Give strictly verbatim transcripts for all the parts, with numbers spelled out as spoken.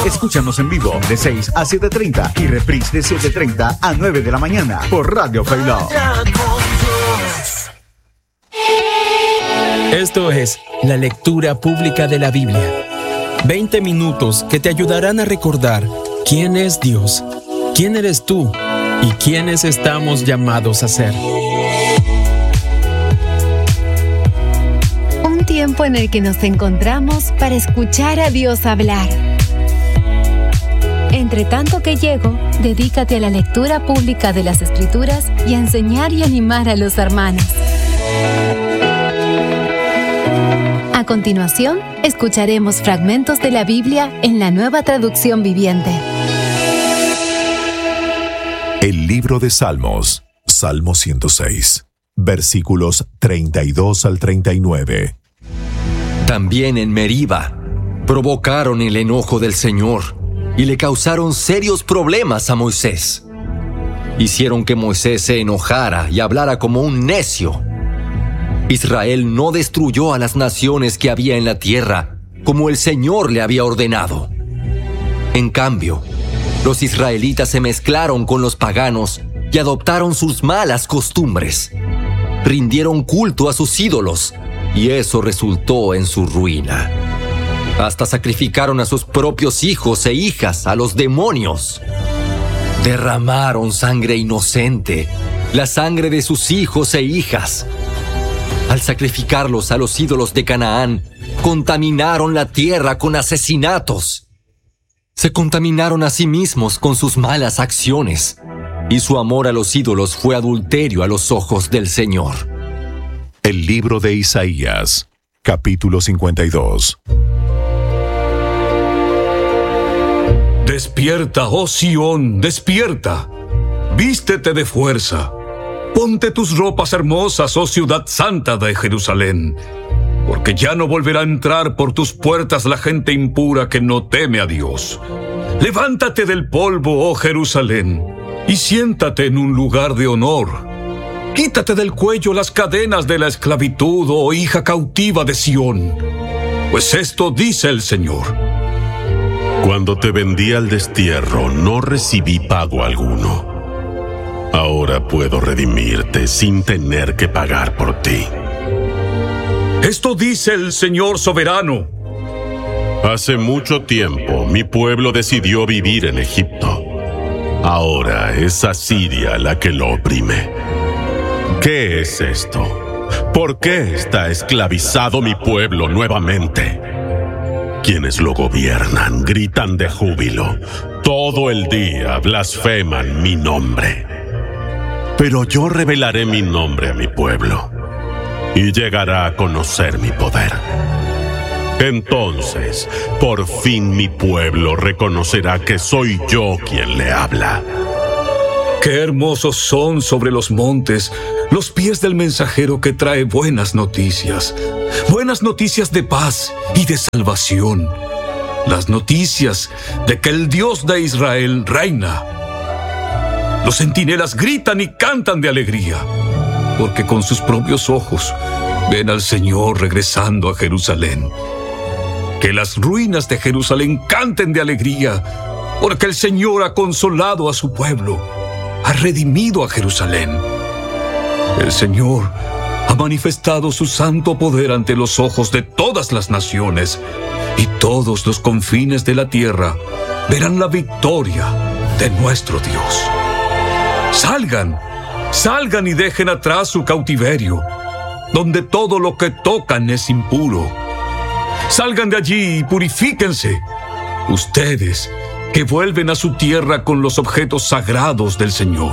Escúchanos en vivo de seis a siete treinta y reprise de siete treinta a nueve de la mañana por Radio Free Love. Esto es la lectura pública de la Biblia. veinte minutos que te ayudarán a recordar quién es Dios, quién eres tú y quiénes estamos llamados a ser. Un tiempo en el que nos encontramos para escuchar a Dios hablar. Entre tanto que llego, dedícate a la lectura pública de las Escrituras y a enseñar y animar a los hermanos. A continuación, escucharemos fragmentos de la Biblia en la Nueva Traducción Viviente. El libro de Salmos, Salmo ciento seis, versículos treinta y dos al treinta y nueve. También en Meriba provocaron el enojo del Señor y le causaron serios problemas a Moisés. Hicieron que Moisés se enojara y hablara como un necio. Israel no destruyó a las naciones que había en la tierra, como el Señor le había ordenado. En cambio, los israelitas se mezclaron con los paganos y adoptaron sus malas costumbres. Rindieron culto a sus ídolos, y eso resultó en su ruina. Hasta sacrificaron a sus propios hijos e hijas a los demonios. Derramaron sangre inocente, la sangre de sus hijos e hijas. Al sacrificarlos a los ídolos de Canaán, contaminaron la tierra con asesinatos. Se contaminaron a sí mismos con sus malas acciones, y su amor a los ídolos fue adulterio a los ojos del Señor. El libro de Isaías, capítulo cincuenta y dos. Despierta, oh Sión, despierta. Vístete de fuerza. Ponte tus ropas hermosas, oh ciudad santa de Jerusalén, porque ya no volverá a entrar por tus puertas la gente impura que no teme a Dios. Levántate del polvo, oh Jerusalén, y siéntate en un lugar de honor. Quítate del cuello las cadenas de la esclavitud, oh hija cautiva de Sión. Pues esto dice el Señor: Cuando te vendí al destierro, no recibí pago alguno. Ahora puedo redimirte sin tener que pagar por ti. Esto dice el Señor soberano. Hace mucho tiempo mi pueblo decidió vivir en Egipto. Ahora es Asiria la que lo oprime. ¿Qué es esto? ¿Por qué está esclavizado mi pueblo nuevamente? Quienes lo gobiernan gritan de júbilo. Todo el día blasfeman mi nombre. Pero yo revelaré mi nombre a mi pueblo, y llegará a conocer mi poder. Entonces, por fin mi pueblo reconocerá que soy yo quien le habla. Qué hermosos son sobre los montes los pies del mensajero que trae buenas noticias, buenas noticias de paz y de salvación, las noticias de que el Dios de Israel reina. Los centinelas gritan y cantan de alegría, porque con sus propios ojos ven al Señor regresando a Jerusalén. Que las ruinas de Jerusalén canten de alegría, porque el Señor ha consolado a su pueblo, ha redimido a Jerusalén. El Señor ha manifestado su santo poder ante los ojos de todas las naciones, y todos los confines de la tierra verán la victoria de nuestro Dios. Salgan, salgan y dejen atrás su cautiverio, donde todo lo que tocan es impuro. Salgan de allí y purifíquense, ustedes que vuelven a su tierra con los objetos sagrados del Señor.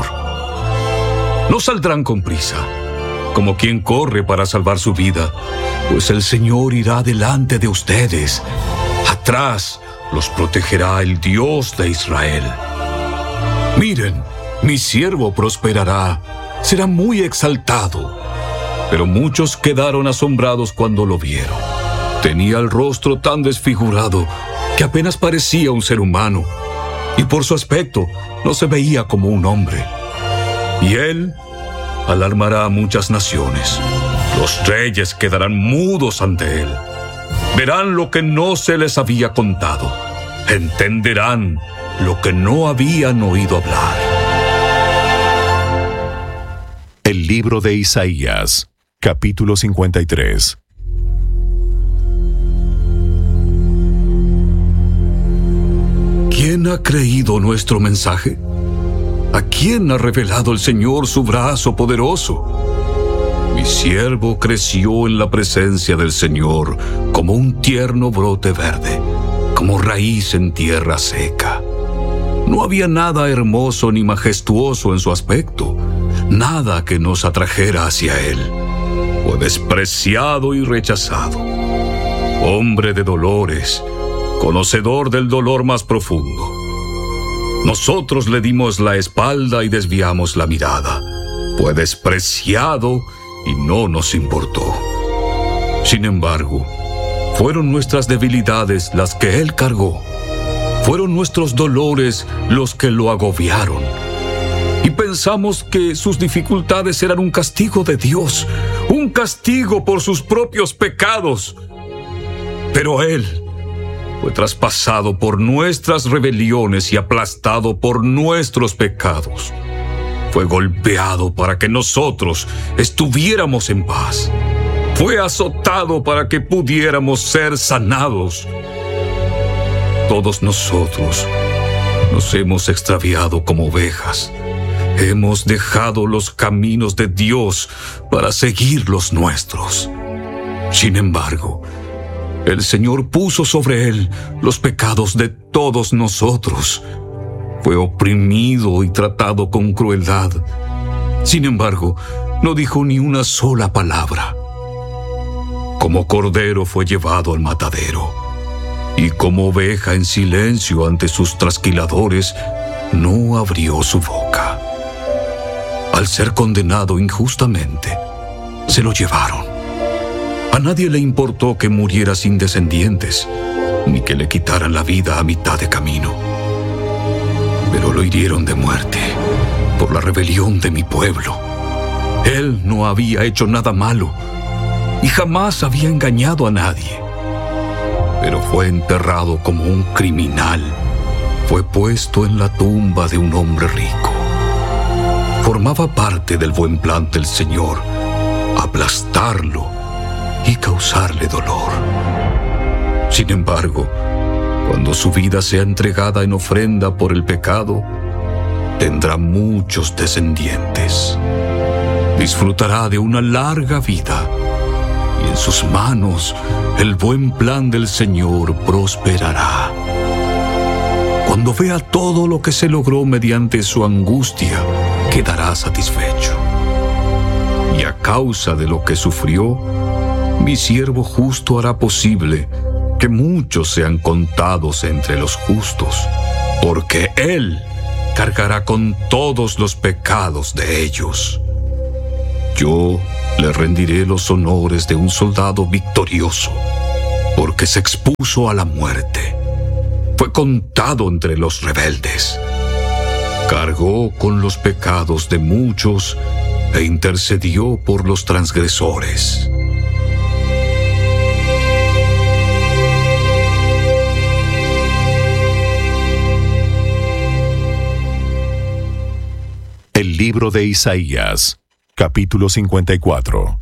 No saldrán con prisa, como quien corre para salvar su vida, pues el Señor irá delante de ustedes. Atrás los protegerá el Dios de Israel. Miren, mi siervo prosperará, será muy exaltado. Pero muchos quedaron asombrados cuando lo vieron. Tenía el rostro tan desfigurado que apenas parecía un ser humano, y por su aspecto no se veía como un hombre. Y él alarmará a muchas naciones. Los reyes quedarán mudos ante él. Verán lo que no se les había contado. entenderán lo que no habían oído hablar. El libro de Isaías, capítulo cincuenta y tres. ¿Quién ha creído nuestro mensaje? ¿A quién ha revelado el Señor su brazo poderoso? Mi siervo creció en la presencia del Señor como un tierno brote verde, como raíz en tierra seca. No había nada hermoso ni majestuoso en su aspecto, nada que nos atrajera hacia él. Fue despreciado y rechazado, hombre de dolores, conocedor del dolor más profundo. Nosotros le dimos la espalda y desviamos la mirada. Fue despreciado y no nos importó. Sin embargo, fueron nuestras debilidades las que él cargó. Fueron nuestros dolores los que lo agobiaron. Y pensamos que sus dificultades eran un castigo de Dios, un castigo por sus propios pecados. Pero él fue traspasado por nuestras rebeliones y aplastado por nuestros pecados. Fue golpeado para que nosotros estuviéramos en paz. Fue azotado para que pudiéramos ser sanados. Todos nosotros nos hemos extraviado como ovejas. Hemos dejado los caminos de Dios para seguir los nuestros. Sin embargo, el Señor puso sobre él los pecados de todos nosotros. Fue oprimido y tratado con crueldad. Sin embargo, no dijo ni una sola palabra. Como cordero fue llevado al matadero, y como oveja en silencio ante sus trasquiladores, no abrió su boca. Al ser condenado injustamente, se lo llevaron. A nadie le importó que muriera sin descendientes, ni que le quitaran la vida a mitad de camino. Pero lo hirieron de muerte por la rebelión de mi pueblo. Él no había hecho nada malo y jamás había engañado a nadie. Pero fue enterrado como un criminal. Fue puesto en la tumba de un hombre rico. Formaba parte del buen plan del Señor, aplastarlo y causarle dolor. Sin embargo, cuando su vida sea entregada en ofrenda por el pecado, tendrá muchos descendientes. Disfrutará de una larga vida, y en sus manos el buen plan del Señor prosperará. Cuando vea todo lo que se logró mediante su angustia, quedará satisfecho. Y a causa de lo que sufrió, mi siervo justo hará posible que muchos sean contados entre los justos, porque él cargará con todos los pecados de ellos. Yo le rendiré los honores de un soldado victorioso, porque se expuso a la muerte. Fue contado entre los rebeldes. Cargó con los pecados de muchos e intercedió por los transgresores. El libro de Isaías, capítulo cincuenta y cuatro.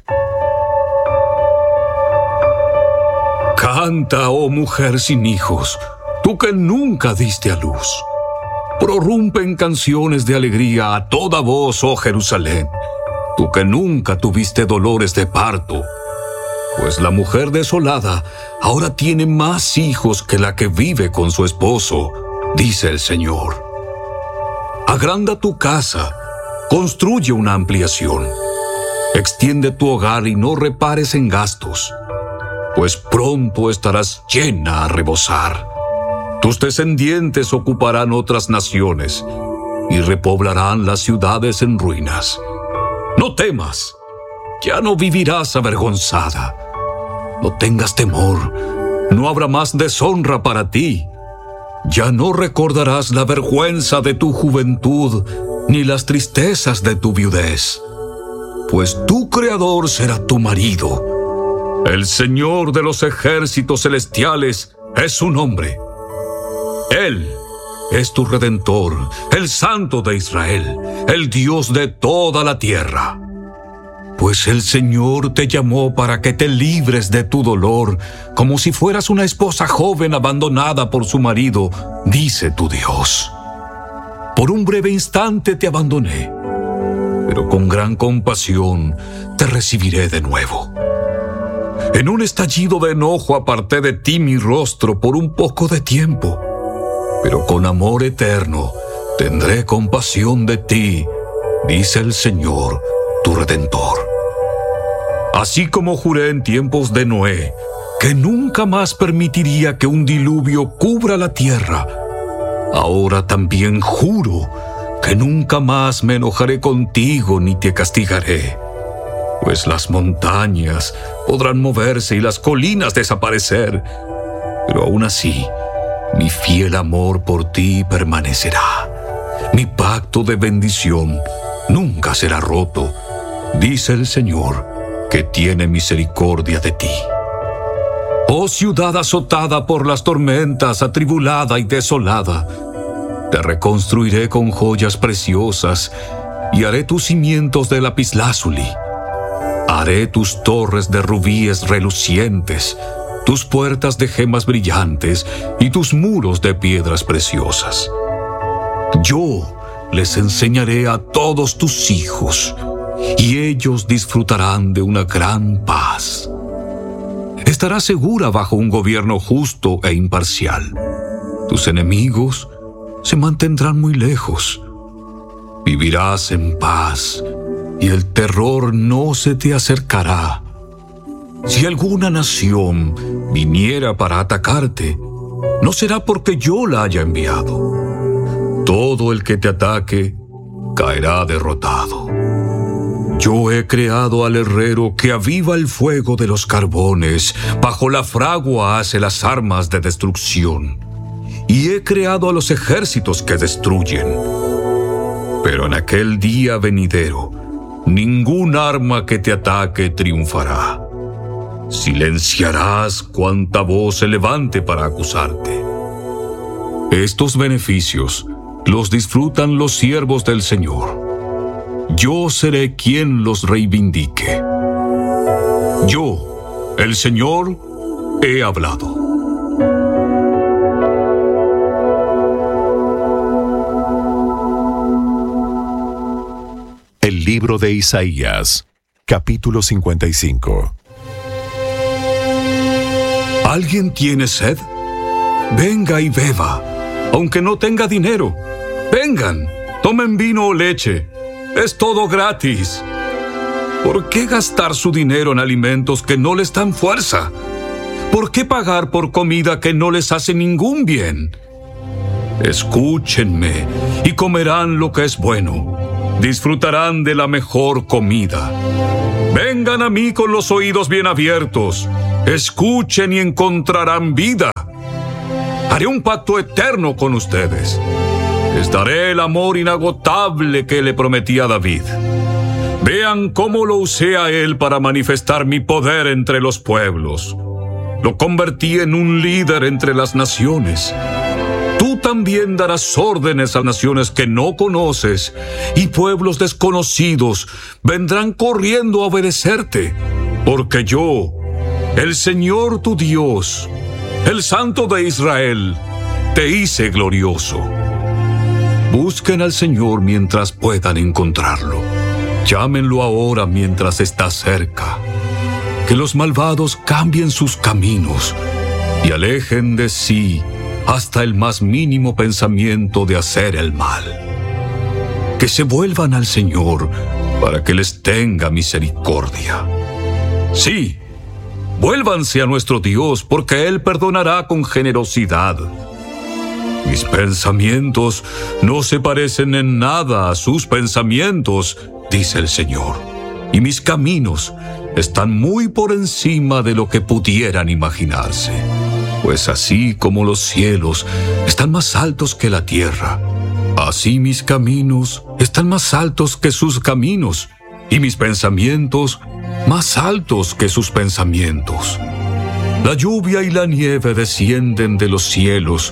Canta, oh mujer sin hijos, tú que nunca diste a luz. Prorrumpe en canciones de alegría a toda voz, oh Jerusalén, tú que nunca tuviste dolores de parto. Pues la mujer desolada ahora tiene más hijos que la que vive con su esposo, dice el Señor. Agranda tu casa, construye una ampliación. Extiende tu hogar y no repares en gastos, pues pronto estarás llena a rebosar. Tus descendientes ocuparán otras naciones y repoblarán las ciudades en ruinas. No temas, ya no vivirás avergonzada. No tengas temor, no habrá más deshonra para ti. Ya no recordarás la vergüenza de tu juventud, ni las tristezas de tu viudez, pues tu Creador será tu marido. El Señor de los ejércitos celestiales es su nombre. Él es tu Redentor, el Santo de Israel, el Dios de toda la tierra. Pues el Señor te llamó para que te libres de tu dolor, como si fueras una esposa joven abandonada por su marido, dice tu Dios. Por un breve instante te abandoné, pero con gran compasión te recibiré de nuevo. En un estallido de enojo aparté de ti mi rostro por un poco de tiempo, pero con amor eterno tendré compasión de ti, dice el Señor, tu Redentor. Así como juré en tiempos de Noé, que nunca más permitiría que un diluvio cubra la tierra, ahora también juro que nunca más me enojaré contigo ni te castigaré, pues las montañas podrán moverse y las colinas desaparecer, pero aún así, mi fiel amor por ti permanecerá. Mi pacto de bendición nunca será roto, dice el Señor, que tiene misericordia de ti. Oh ciudad azotada por las tormentas, atribulada y desolada, te reconstruiré con joyas preciosas y haré tus cimientos de lapislázuli. Haré tus torres de rubíes relucientes, tus puertas de gemas brillantes y tus muros de piedras preciosas. Yo les enseñaré a todos tus hijos, y ellos disfrutarán de una gran paz. Estarás segura bajo un gobierno justo e imparcial. Tus enemigos se mantendrán muy lejos. Vivirás en paz, y el terror no se te acercará. Si alguna nación viniera para atacarte, no será porque yo la haya enviado. Todo el que te ataque caerá derrotado. Yo he creado al herrero que aviva el fuego de los carbones, bajo la fragua hace las armas de destrucción, y he creado a los ejércitos que destruyen. Pero en aquel día venidero, ningún arma que te ataque triunfará. Silenciarás cuanta voz se levante para acusarte. Estos beneficios los disfrutan los siervos del Señor. Yo seré quien los reivindique. Yo, el Señor, he hablado. El libro de Isaías, capítulo cincuenta y cinco. ¿Alguien tiene sed? Venga y beba, aunque no tenga dinero. Vengan, tomen vino o leche. Es todo gratis. ¿Por qué gastar su dinero en alimentos que no les dan fuerza? ¿Por qué pagar por comida que no les hace ningún bien? Escúchenme y comerán lo que es bueno. Disfrutarán de la mejor comida. Vengan a mí con los oídos bien abiertos. Escuchen y encontrarán vida. Haré un pacto eterno con ustedes. Les daré el amor inagotable que le prometí a David. Vean cómo lo usé a él para manifestar mi poder entre los pueblos. Lo convertí en un líder entre las naciones. Tú también darás órdenes a naciones que no conoces, y pueblos desconocidos vendrán corriendo a obedecerte, porque yo, el Señor tu Dios, el Santo de Israel, te hice glorioso. Busquen al Señor mientras puedan encontrarlo. Llámenlo ahora mientras está cerca. Que los malvados cambien sus caminos y alejen de sí hasta el más mínimo pensamiento de hacer el mal. Que se vuelvan al Señor para que les tenga misericordia. Sí, vuélvanse a nuestro Dios, porque Él perdonará con generosidad. Mis pensamientos no se parecen en nada a sus pensamientos, dice el Señor, y mis caminos están muy por encima de lo que pudieran imaginarse. Pues así como los cielos están más altos que la tierra, así mis caminos están más altos que sus caminos, y mis pensamientos más altos que sus pensamientos. La lluvia y la nieve descienden de los cielos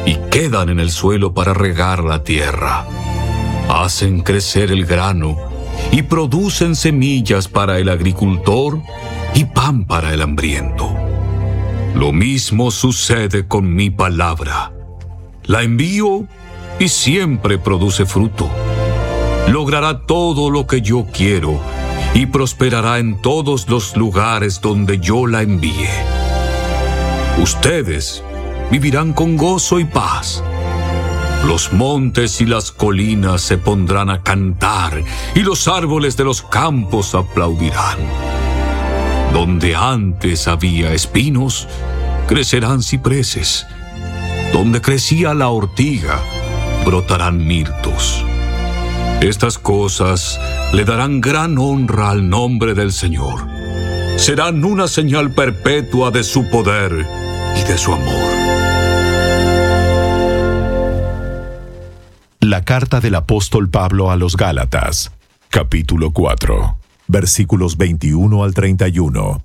y quedan en el suelo para regar la tierra. Hacen crecer el grano y producen semillas para el agricultor y pan para el hambriento. Lo mismo sucede con mi palabra. La envío y siempre produce fruto. Logrará todo lo que yo quiero y prosperará en todos los lugares donde yo la envíe. Ustedes vivirán con gozo y paz. Los montes y las colinas se pondrán a cantar y los árboles de los campos aplaudirán. Donde antes había espinos, crecerán cipreses. Donde crecía la ortiga, brotarán mirtos. Estas cosas le darán gran honra al nombre del Señor. Serán una señal perpetua de su poder y de su amor. La carta del apóstol Pablo a los Gálatas, capítulo cuatro, versículos veintiuno al treinta y uno.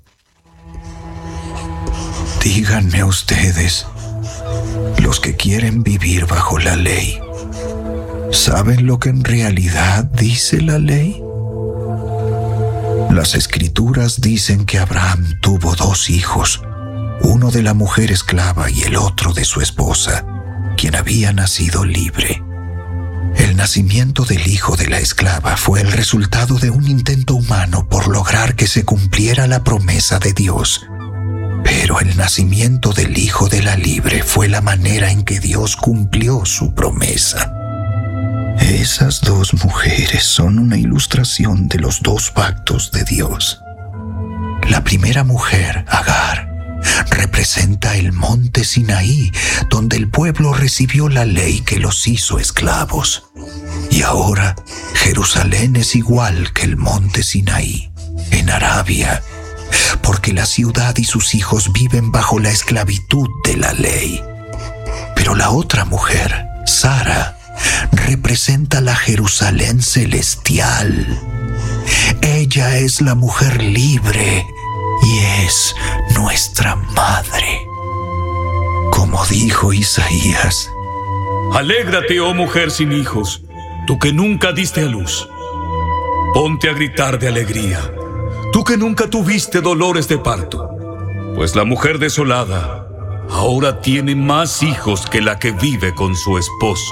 Díganme ustedes, los que quieren vivir bajo la ley, ¿saben lo que en realidad dice la ley? Las Escrituras dicen que Abraham tuvo dos hijos, uno de la mujer esclava y el otro de su esposa, quien había nacido libre. El nacimiento del hijo de la esclava fue el resultado de un intento humano por lograr que se cumpliera la promesa de Dios. Pero el nacimiento del hijo de la libre fue la manera en que Dios cumplió su promesa. Esas dos mujeres son una ilustración de los dos pactos de Dios. La primera mujer, Agar, representa el monte Sinaí, donde el pueblo recibió la ley que los hizo esclavos. Y ahora, Jerusalén es igual que el monte Sinaí, en Arabia, porque la ciudad y sus hijos viven bajo la esclavitud de la ley. Pero la otra mujer, Sara, representa la Jerusalén celestial. Ella es la mujer libre y es nuestra madre. Como dijo Isaías: Alégrate, oh mujer sin hijos, tú que nunca diste a luz. Ponte a gritar de alegría, tú que nunca tuviste dolores de parto, pues la mujer desolada ahora tiene más hijos que la que vive con su esposo.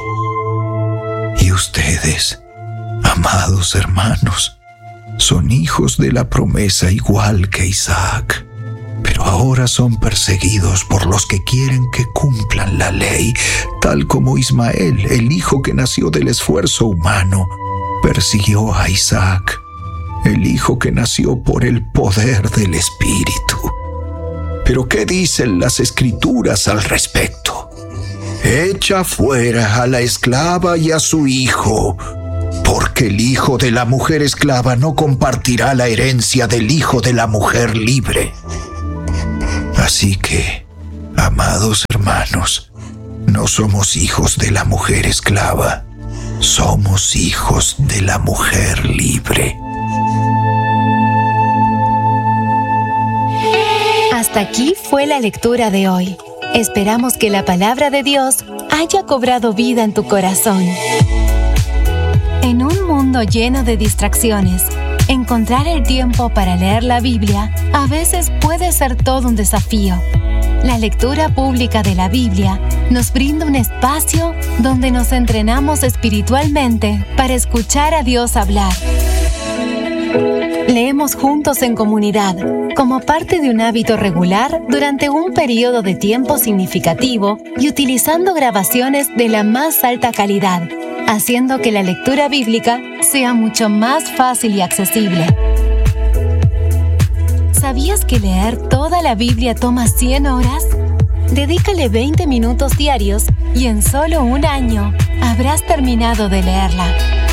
Y ustedes, amados hermanos, son hijos de la promesa igual que Isaac, pero ahora son perseguidos por los que quieren que cumplan la ley, tal como Ismael, el hijo que nació del esfuerzo humano, persiguió a Isaac, el hijo que nació por el poder del Espíritu. ¿Pero qué dicen las Escrituras al respecto? Echa fuera a la esclava y a su hijo, porque el hijo de la mujer esclava no compartirá la herencia del hijo de la mujer libre. Así que, amados hermanos, no somos hijos de la mujer esclava, somos hijos de la mujer libre. Hasta aquí fue la lectura de hoy. Esperamos que la palabra de Dios haya cobrado vida en tu corazón. En un mundo lleno de distracciones, encontrar el tiempo para leer la Biblia a veces puede ser todo un desafío. La lectura pública de la Biblia nos brinda un espacio donde nos entrenamos espiritualmente para escuchar a Dios hablar. Leemos juntos en comunidad, como parte de un hábito regular durante un periodo de tiempo significativo y utilizando grabaciones de la más alta calidad, haciendo que la lectura bíblica sea mucho más fácil y accesible. ¿Sabías que leer toda la Biblia toma cien horas? Dedícale veinte minutos diarios y en solo un año habrás terminado de leerla.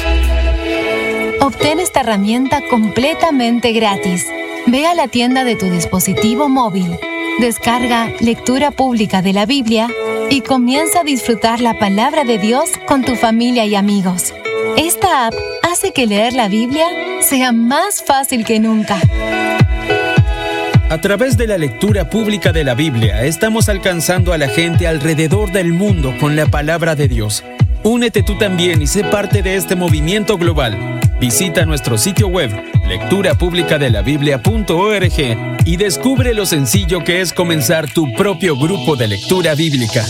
Obtén esta herramienta completamente gratis. Ve a la tienda de tu dispositivo móvil, descarga Lectura Pública de la Biblia y comienza a disfrutar la palabra de Dios con tu familia y amigos. Esta app hace que leer la Biblia sea más fácil que nunca. A través de la lectura pública de la Biblia, estamos alcanzando a la gente alrededor del mundo con la palabra de Dios. Únete tú también y sé parte de este movimiento global. Visita nuestro sitio web, lectura pública de la biblia punto org, y descubre lo sencillo que es comenzar tu propio grupo de lectura bíblica.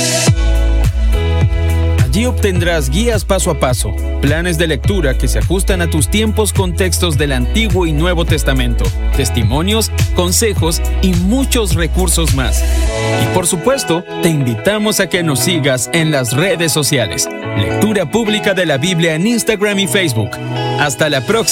Allí obtendrás guías paso a paso, planes de lectura que se ajustan a tus tiempos con textos del Antiguo y Nuevo Testamento, testimonios, consejos y muchos recursos más. Y por supuesto, te invitamos a que nos sigas en las redes sociales. Lectura Pública de la Biblia en Instagram y Facebook. Hasta la próxima.